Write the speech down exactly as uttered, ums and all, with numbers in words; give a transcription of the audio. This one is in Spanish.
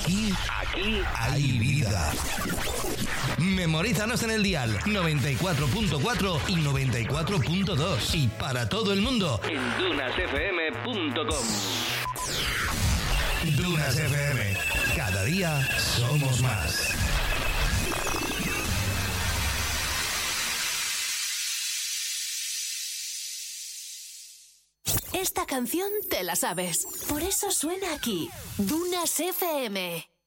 Aquí, aquí hay vida. Memorízanos en el dial noventa y cuatro punto cuatro y noventa y cuatro punto dos y para todo el mundo en dunas f m punto com. Dunas F M. Cada día somos más. Esta canción te la sabes. Por eso suena aquí. Dunas F M.